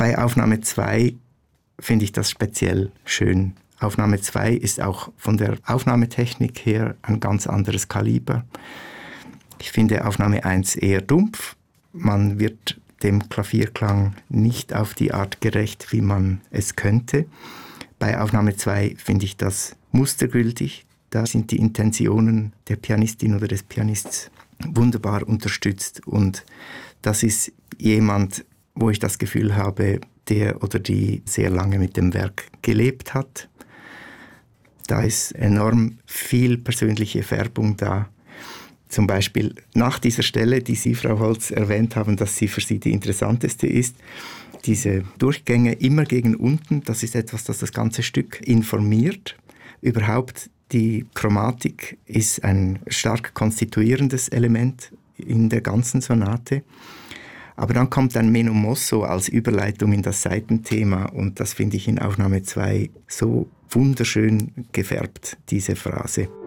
Bei Aufnahme 2 finde ich das speziell schön. Aufnahme 2 ist auch von der Aufnahmetechnik her ein ganz anderes Kaliber. Ich finde Aufnahme 1 eher dumpf. Man wird dem Klavierklang nicht auf die Art gerecht, wie man es könnte. Bei Aufnahme 2 finde ich das mustergültig. Da sind die Intentionen der Pianistin oder des Pianists wunderbar unterstützt. Und das ist jemand, wo ich das Gefühl habe, der oder die sehr lange mit dem Werk gelebt hat. Da ist enorm viel persönliche Färbung da. Zum Beispiel nach dieser Stelle, die Sie, Frau Holz, erwähnt haben, dass sie für Sie die interessanteste ist, diese Durchgänge immer gegen unten, das ist etwas, das das ganze Stück informiert. Überhaupt die Chromatik ist ein stark konstituierendes Element in der ganzen Sonate. Aber dann kommt ein Meno mosso als Überleitung in das Saitenthema und das finde ich in Aufnahme 2 so wunderschön gefärbt, diese Phrase.